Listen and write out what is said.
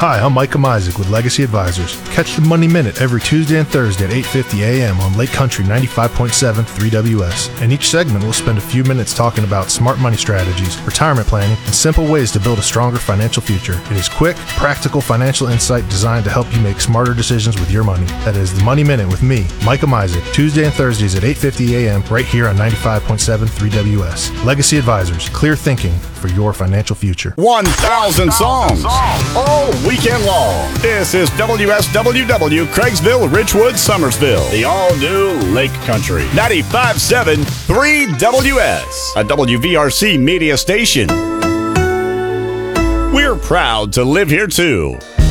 Hi, I'm Micah Isaac with Legacy Advisors. Catch the Money Minute every Tuesday and Thursday at 8:50 a.m. on Lake Country 95.7 3WS. In each segment, we'll spend a few minutes talking about smart money strategies, retirement planning, and simple ways to build a stronger financial future. It is quick, practical financial insight designed to help you make smarter decisions with your money. That is the Money Minute with me, Micah Isaac, Tuesday and Thursdays at 8:50 a.m. right here on 95.7 3WS. Legacy Advisors, clear thinking for your financial future. 1,000 songs all weekend long. This is WSWW, Craigsville, Richwood, Summersville, the all-new Lake Country. 95.7 3WS, a WVRC media station. We're proud to live here too.